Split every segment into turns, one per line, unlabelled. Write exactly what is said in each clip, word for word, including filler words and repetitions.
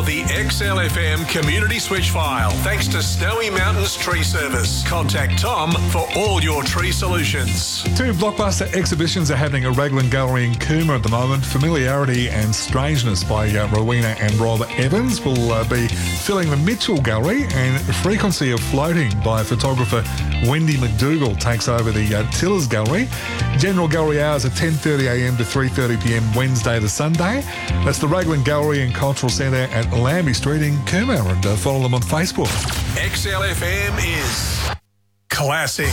of the X L F M community switch file thanks to Snowy Mountains Tree Service. Contact Tom for all your tree solutions.
Two blockbuster exhibitions are happening at Raglan Gallery in Cooma at the moment. Familiarity and Strangeness by uh, Rowena and Rob Evans will uh, be filling the Mitchell Gallery, and Frequency of Floating by photographer Wendy McDougall takes over the uh, Tillers Gallery. General gallery hours are ten thirty a m to three thirty p m Wednesday to Sunday. That's the Raglan Gallery and Cultural Centre at Lambie Street in Cooma, and uh, follow them on Facebook.
X L F M is classic.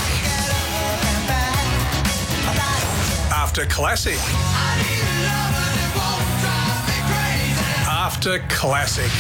After classic. After classic.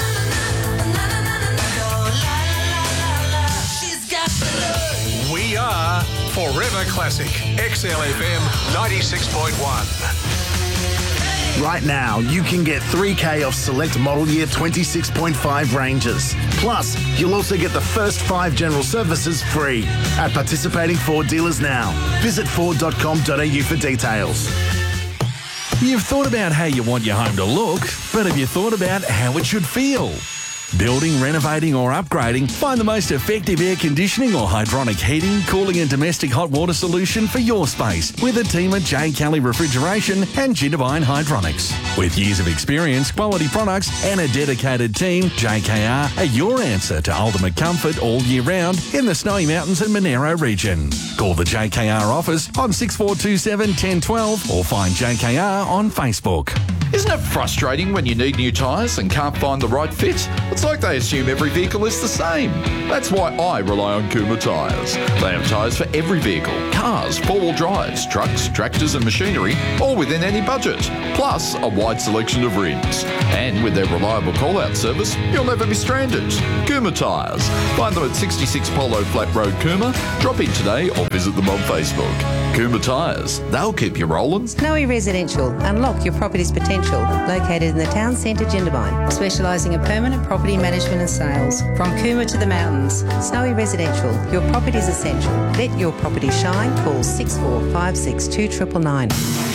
We are Forever Classic. X L F M ninety-six point one.
Right now, you can get three K off select model year twenty-six point five Rangers. Plus, you'll also get the first five general services free at participating Ford dealers now. Visit ford dot com dot a u for details.
You've thought about how you want your home to look, but have you thought about how it should feel? Building, renovating or upgrading, find the most effective air conditioning or hydronic heating, cooling and domestic hot water solution for your space with a team at J. Kelly Refrigeration and Jitterbine Hydronics. With years of experience, quality products and a dedicated team, J K R are your answer to ultimate comfort all year round in the Snowy Mountains and Monero region. Call the J K R office on six four two seven, one zero one two or find J K R on Facebook.
Isn't it frustrating when you need new tyres and can't find the right fit? It's like they assume every vehicle is the same. That's why I rely on Cooma Tyres. They have tyres for every vehicle, cars, four-wheel drives, trucks, tractors and machinery, all within any budget. Plus, a wide selection of rims. And with their reliable call-out service, you'll never be stranded. Cooma Tyres. Find them at sixty-six Polo Flat Road, Cooma. Drop in today or visit them on Facebook. Cooma Tyres. They'll keep you rolling.
Snowy Residential. Unlock your property's potential. Located in the town centre, Jindabyne. Specialising in permanent property management and sales. From Cooma to the mountains. Snowy Residential. Your property's essential. Let your property shine. Call six four five six two nine nine nine.